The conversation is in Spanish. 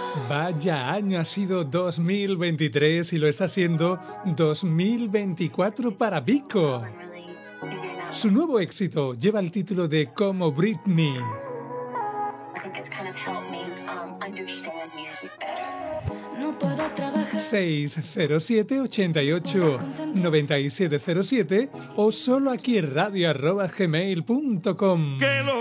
Vaya año ha sido 2023 y lo está siendo 2024 para Vico. Su nuevo éxito lleva el título de Como Britney. 607-88-9707 o solo aquí radio@gmail.com.